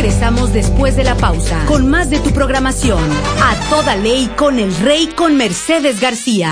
Regresamos después de la pausa con más de tu programación. A toda ley con el Rey con Mercedes García.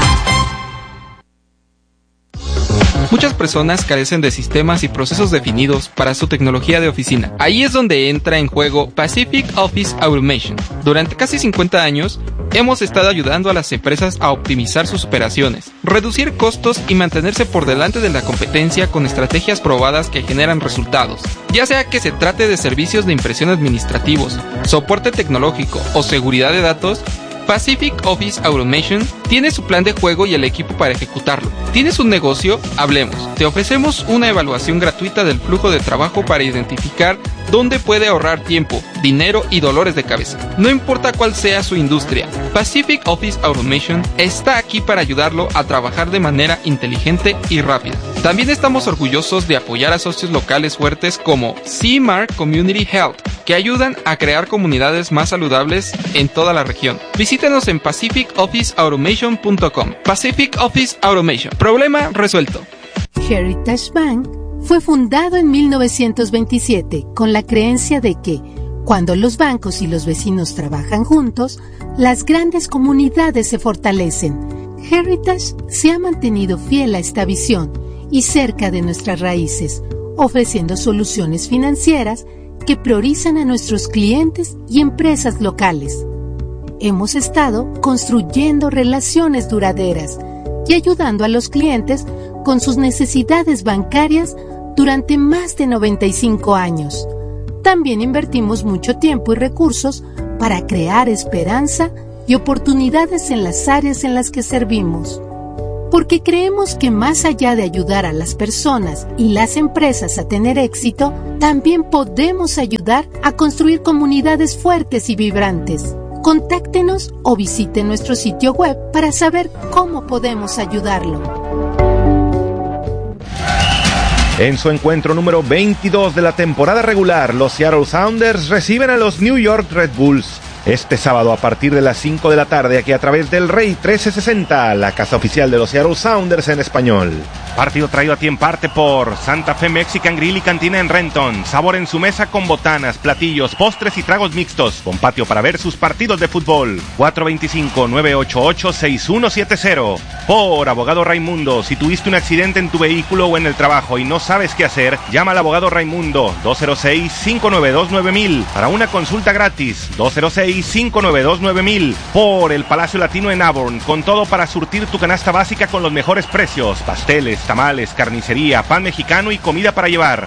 Muchas personas carecen de sistemas y procesos definidos para su tecnología de oficina. Ahí es donde entra en juego Pacific Office Automation. Durante casi 50 años, hemos estado ayudando a las empresas a optimizar sus operaciones, reducir costos y mantenerse por delante de la competencia con estrategias probadas que generan resultados. Ya sea que se trate de servicios de impresión administrativos, soporte tecnológico o seguridad de datos, Pacific Office Automation tiene su plan de juego y el equipo para ejecutarlo. ¿Tienes un negocio? Hablemos. Te ofrecemos una evaluación gratuita del flujo de trabajo para identificar dónde puede ahorrar tiempo, dinero y dolores de cabeza. No importa cuál sea su industria, Pacific Office Automation está aquí para ayudarlo a trabajar de manera inteligente y rápida. También estamos orgullosos de apoyar a socios locales fuertes como CMAR Community Health, que ayudan a crear comunidades más saludables en toda la región. Visítanos en pacificofficeautomation.com. Pacific Office Automation. Problema resuelto. Heritage Bank fue fundado en 1927 con la creencia de que, cuando los bancos y los vecinos trabajan juntos, las grandes comunidades se fortalecen. Heritage se ha mantenido fiel a esta visión y cerca de nuestras raíces, ofreciendo soluciones financieras que priorizan a nuestros clientes y empresas locales. Hemos estado construyendo relaciones duraderas y ayudando a los clientes con sus necesidades bancarias durante más de 95 años. También invertimos mucho tiempo y recursos para crear esperanza y oportunidades en las áreas en las que servimos. Porque creemos que más allá de ayudar a las personas y las empresas a tener éxito, también podemos ayudar a construir comunidades fuertes y vibrantes. Contáctenos o visite nuestro sitio web para saber cómo podemos ayudarlo. En su encuentro número 22 de la temporada regular, los Seattle Sounders reciben a los New York Red Bulls. Este sábado a partir de las 5 de la tarde aquí a través del Rey 1360, la casa oficial de los Seattle Sounders en español. Partido traído a ti en parte por Santa Fe Mexican Grill y Cantina en Renton. Sabor en su mesa con botanas, platillos, postres y tragos mixtos. Con patio para ver sus partidos de fútbol. 425-988-6170. Por Abogado Raimundo. Si tuviste un accidente en tu vehículo o en el trabajo y no sabes qué hacer, llama al Abogado Raimundo. 206-592-9000. Para una consulta gratis. 206-592-9000. Por el Palacio Latino en Auburn. Con todo para surtir tu canasta básica con los mejores precios. Pasteles, tamales, carnicería, pan mexicano y comida para llevar.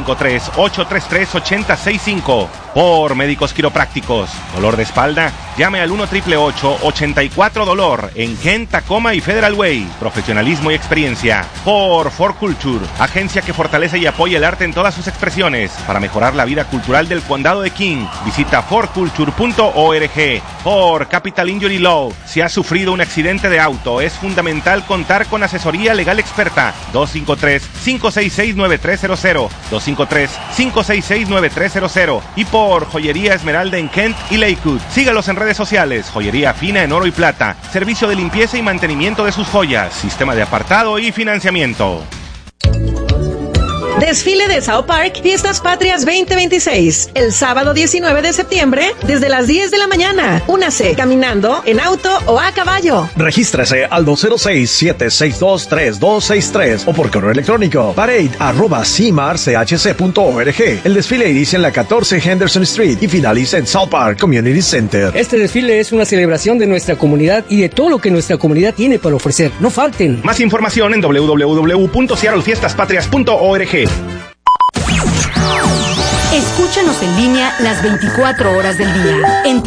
253-833-8065. Por Médicos Quiroprácticos. ¿Dolor de espalda? Llame al 1-888-84-DOLOR en Kent, Tacoma y Federal Way. Profesionalismo y experiencia. Por For Culture, agencia que fortalece y apoya el arte en todas sus expresiones para mejorar la vida cultural del condado de King. Visita forculture.org. Por Capital Injury Law, si has sufrido un accidente de auto, es fundamental contar con asesoría legal experta. 253-566-9300. 253-566-9300. Y por Joyería Esmeralda en Kent y Lakewood. Sígalos en redes sociales. Joyería fina en oro y plata. Servicio de limpieza y mantenimiento de sus joyas. Sistema de apartado y financiamiento. Desfile de South Park, Fiestas Patrias 2026. El sábado 19 de septiembre, desde las 10 de la mañana. Únase caminando, en auto o a caballo. Regístrese al 206-762-3263 o por correo electrónico parade@cmarchc.org. El desfile inicia en la 14 Henderson Street y finaliza en South Park Community Center. Este desfile es una celebración de nuestra comunidad y de todo lo que nuestra comunidad tiene para ofrecer. No falten. Más información en www.seattlefiestaspatриas.org. Escúchanos en línea las 24 horas del día en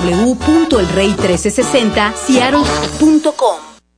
www.elrey1360seattle.com.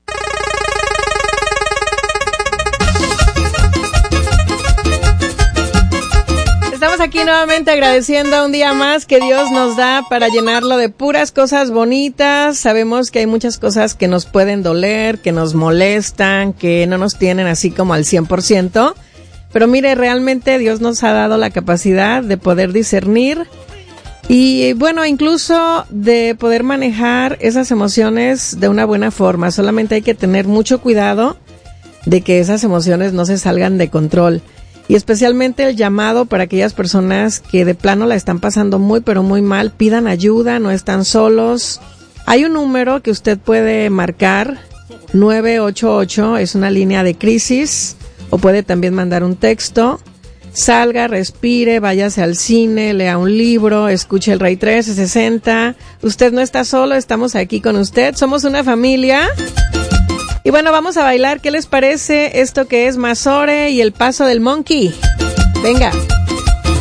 Estamos aquí nuevamente agradeciendo un día más que Dios nos da para llenarlo de puras cosas bonitas. Sabemos que hay muchas cosas que nos pueden doler, que nos molestan, que no nos tienen así como al 100%. Pero mire, realmente Dios nos ha dado la capacidad de poder discernir y, bueno, incluso de poder manejar esas emociones de una buena forma. Solamente hay que tener mucho cuidado de que esas emociones no se salgan de control. Y especialmente el llamado para aquellas personas que de plano la están pasando muy pero muy mal, pidan ayuda, no están solos. Hay un número que usted puede marcar, 988, es una línea de crisis, o puede también mandar un texto. Salga, respire, váyase al cine, lea un libro, escuche el Rey 1360. Usted no está solo, estamos aquí con usted, somos una familia. Y bueno, vamos a bailar. ¿Qué les parece esto que es Mazore y el paso del Monkey? Venga.